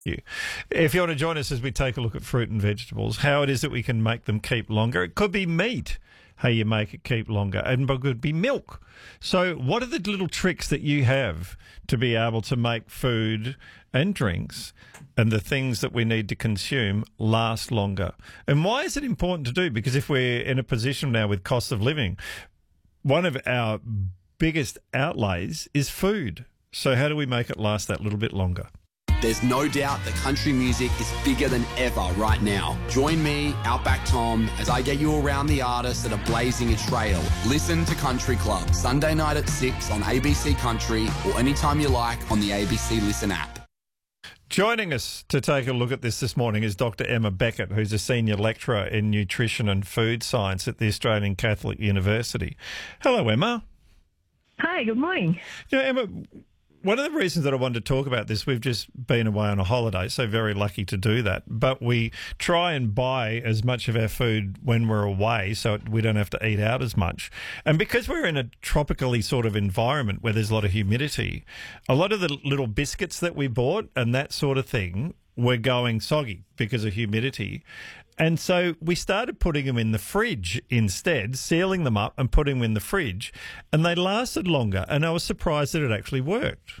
You. If you want to join us as we take a look at fruit and vegetables, how it is that we can make them keep longer. It could be meat, how you make it keep longer, and it could be milk. So what are the little tricks that you have to be able to make food and drinks and the things that we need to consume last longer? And why is it important to do? Because if we're in a position now with cost of living, one of our biggest outlays is food. So how do we make it last that little bit longer? There's no doubt that country music is bigger than ever right now. Join me, Outback Tom, as I get you around the artists that are blazing a trail. Listen to Country Club, Sunday night at 6 on ABC Country or anytime you like on the ABC Listen app. Joining us to take a look at this morning is Dr. Emma Beckett, who's a senior lecturer in nutrition and food science at the Australian Catholic University. Hello, Emma. Hi, good morning. Emma, one of the reasons that I wanted to talk about this, we've just been away on a holiday, so very lucky to do that. But we try and buy as much of our food when we're away so we don't have to eat out as much. And because we're in a tropically sort of environment where there's a lot of humidity, a lot of the little biscuits that we bought and that sort of thing were going soggy because of humidity. And so we started putting them in the fridge instead, sealing them up and putting them in the fridge, and they lasted longer. And I was surprised that it actually worked.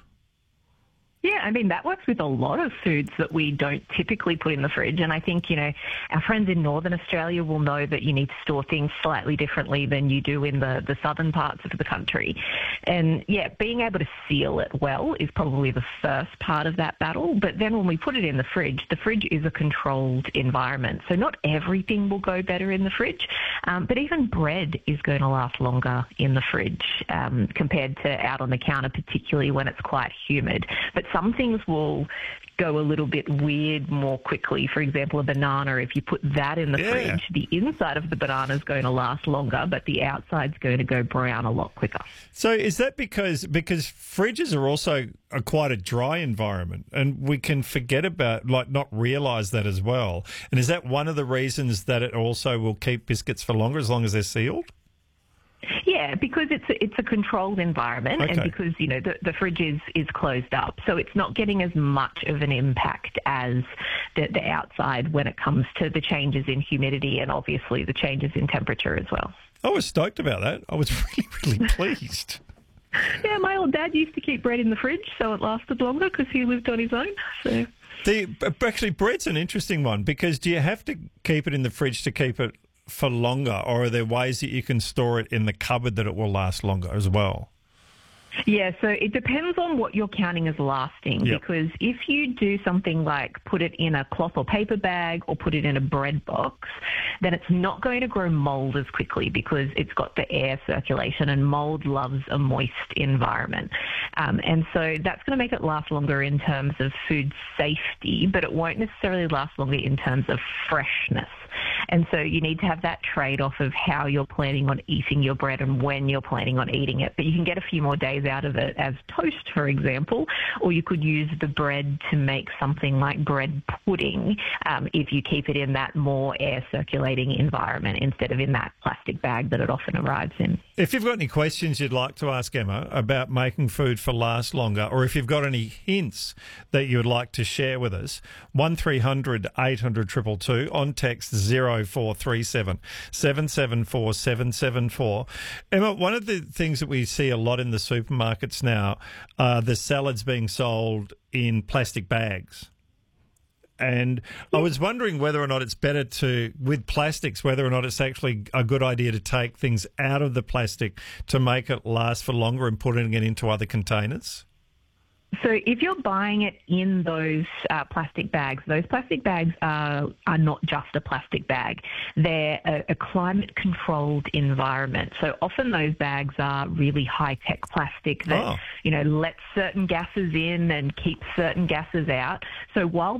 Yeah, I mean, that works with a lot of foods that we don't typically put in the fridge. And I think, our friends in Northern Australia will know that you need to store things slightly differently than you do in the southern parts of the country. And, yeah, being able to seal it well is probably the first part of that battle. But then when we put it in the fridge is a controlled environment. So not everything will go better in the fridge, but even bread is going to last longer in the fridge compared to out on the counter, particularly when it's quite humid. But some things will go a little bit weird more quickly. For example, a banana, if you put that in the fridge, the inside of the banana is going to last longer, but the outside's going to go brown a lot quicker. So is that because fridges are also quite a dry environment, and we can forget about, not realise that as well? And is that one of the reasons that it also will keep biscuits for longer as long as they're sealed? Yeah, because it's a controlled environment, and because the fridge is closed up, so it's not getting as much of an impact as the outside when it comes to the changes in humidity and obviously the changes in temperature as well. I was stoked about that. I was really pleased. Yeah, my old dad used to keep bread in the fridge so it lasted longer because he lived on his own. So actually, bread's an interesting one, because do you have to keep it in the fridge to keep it for longer, or are there ways that you can store it in the cupboard that it will last longer as well? Yeah, so it depends on what you're counting as lasting, because if you do something like put it in a cloth or paper bag or put it in a bread box, then it's not going to grow mold as quickly because it's got the air circulation, and mold loves a moist environment. And so that's going to make it last longer in terms of food safety, but it won't necessarily last longer in terms of freshness. And so you need to have that trade-off of how you're planning on eating your bread and when you're planning on eating it. But you can get a few more days out of it as toast, for example, or you could use the bread to make something like bread pudding if you keep it in that more air-circulating environment instead of in that plastic bag that it often arrives in. If you've got any questions you'd like to ask Emma about making food for last longer, or if you've got any hints that you would like to share with us, 1300 800 222 on text 0437 774 774. Emma, one of the things that we see a lot in the supermarkets now are the salads being sold in plastic bags. And I was wondering whether or not it's better with plastics, whether or not it's actually a good idea to take things out of the plastic to make it last for longer and putting it into other containers. So if you're buying it in those plastic bags, those plastic bags are not just a plastic bag. They're a climate-controlled environment. So often those bags are really high-tech plastic that, lets certain gases in and keeps certain gases out. So while